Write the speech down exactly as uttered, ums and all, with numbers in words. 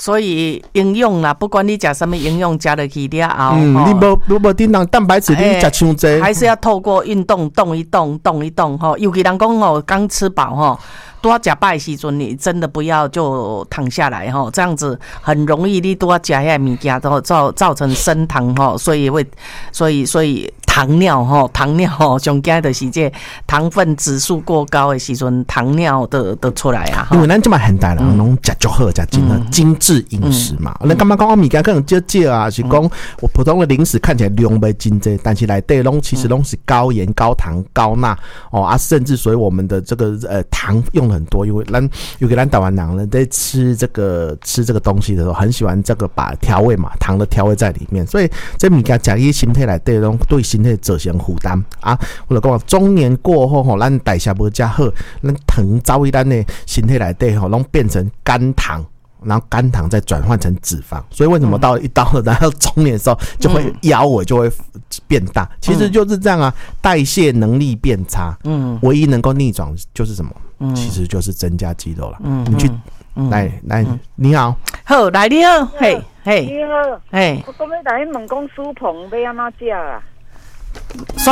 所以营养啦，不管你吃什么营养，加了去了后， 嗯，你无如果叮当蛋白质，你吃伤济， 还是要透过运动动一动，动一动哈。尤其人讲哦，刚吃饱哈。多要吃饱的时阵，你真的不要就躺下来哈，这样子很容易你多要吃遐物件都造造成升糖哈，所以会，所以所以糖尿哈，糖尿哈，上惊的是这糖分指数过高的时阵，糖尿的的出来啊。 因为咱这么现代人拢食足好，食真的精致饮食嘛。咱干嘛讲我物件可能少少啊？是讲我普通的零食看起来量袂真济，但是内底拢其实拢是高盐、高糖、高钠哦啊，甚至所以我们的这个呃糖用很多，因为咱有给咱台湾人呢，在吃这个吃这个东西的时候，很喜欢这个把调味嘛，糖的调味在里面，所以这物件食去身体内底拢对身体造成负担啊。或者讲中年过后吼，咱代谢无遮好，咱糖走去咱的身体内底吼，拢变成肝糖。然后肝糖再转换成脂肪，所以为什么到一到了然后中年的时候就会腰围就会变大，嗯、其实就是这样啊，代谢能力变差，嗯，唯一能够逆转就是什么？嗯，其实就是增加肌肉了。嗯，你去、嗯、来来、嗯，你好， 好，来你好，嘿嘿， 你好， 嘿， 我讲要来问讲苏鹏要安怎食啊？